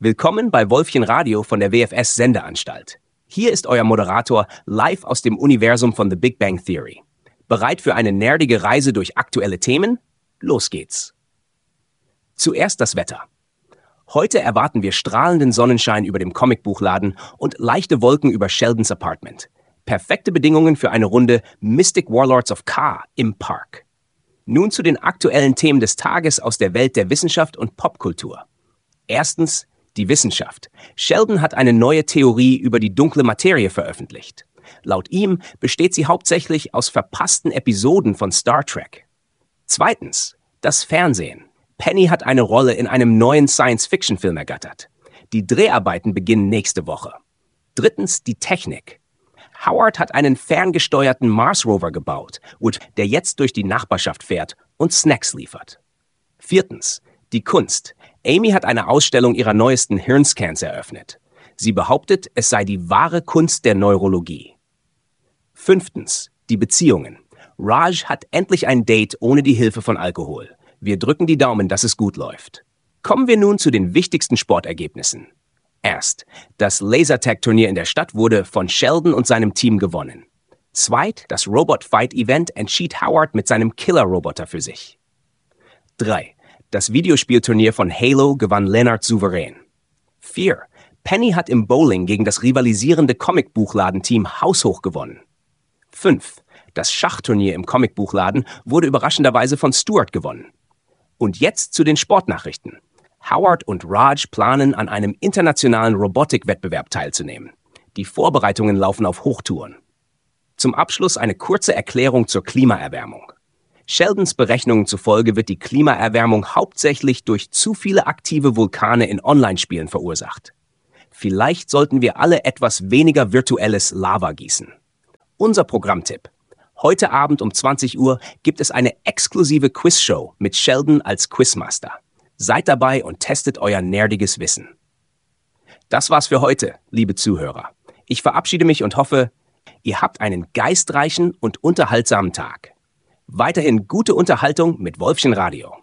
Willkommen bei Wolfchen Radio von der WFS Sendeanstalt. Hier ist euer Moderator live aus dem Universum von The Big Bang Theory. Bereit für eine nerdige Reise durch aktuelle Themen? Los geht's. Zuerst das Wetter. Heute erwarten wir strahlenden Sonnenschein über dem Comicbuchladen und leichte Wolken über Sheldons Apartment. Perfekte Bedingungen für eine Runde Mystic Warlords of Ka im Park. Nun zu den aktuellen Themen des Tages aus der Welt der Wissenschaft und Popkultur. Erstens, die Wissenschaft. Sheldon hat eine neue Theorie über die dunkle Materie veröffentlicht. Laut ihm besteht sie hauptsächlich aus verpassten Episoden von Star Trek. Zweitens, das Fernsehen. Penny hat eine Rolle in einem neuen Science-Fiction-Film ergattert. Die Dreharbeiten beginnen nächste Woche. Drittens, die Technik. Howard hat einen ferngesteuerten Mars-Rover gebaut, der jetzt durch die Nachbarschaft fährt und Snacks liefert. Viertens, die Kunst. Amy hat eine Ausstellung ihrer neuesten Hirnscans eröffnet. Sie behauptet, es sei die wahre Kunst der Neurologie. Fünftens, die Beziehungen. Raj hat endlich ein Date ohne die Hilfe von Alkohol. Wir drücken die Daumen, dass es gut läuft. Kommen wir nun zu den wichtigsten Sportergebnissen. Erst, das Lasertag-Turnier in der Stadt wurde von Sheldon und seinem Team gewonnen. Zweit, das Robot-Fight-Event entschied Howard mit seinem Killer-Roboter für sich. 3. Das Videospielturnier von Halo gewann Leonard souverän. 4. Penny hat im Bowling gegen das rivalisierende Comicbuchladen-Team haushoch gewonnen. 5. Das Schachturnier im Comicbuchladen wurde überraschenderweise von Stuart gewonnen. Und jetzt zu den Sportnachrichten. Howard und Raj planen, an einem internationalen Robotikwettbewerb teilzunehmen. Die Vorbereitungen laufen auf Hochtouren. Zum Abschluss eine kurze Erklärung zur Klimaerwärmung. Sheldons Berechnungen zufolge wird die Klimaerwärmung hauptsächlich durch zu viele aktive Vulkane in Online-Spielen verursacht. Vielleicht sollten wir alle etwas weniger virtuelles Lava gießen. Unser Programmtipp. Heute Abend um 20 Uhr gibt es eine exklusive Quizshow mit Sheldon als Quizmaster. Seid dabei und testet euer nerdiges Wissen. Das war's für heute, liebe Zuhörer. Ich verabschiede mich und hoffe, ihr habt einen geistreichen und unterhaltsamen Tag. Weiterhin gute Unterhaltung mit Wolfchen Radio.